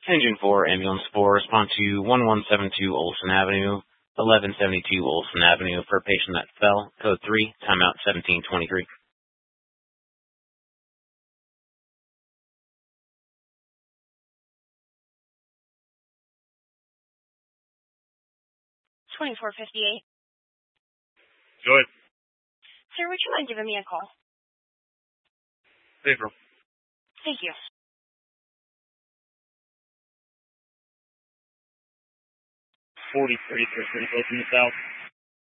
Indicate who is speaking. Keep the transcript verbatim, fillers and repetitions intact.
Speaker 1: Engine four, Ambulance four, respond to one one seven two Olson Avenue, eleven seventy-two Olson Avenue for a patient that fell. Code three, timeout seventeen twenty-three.
Speaker 2: twenty-four fifty-eight.
Speaker 3: Go ahead.
Speaker 2: Sir, would you mind giving me a call?
Speaker 3: April.
Speaker 2: Thank you.
Speaker 3: forty-three, close in the south.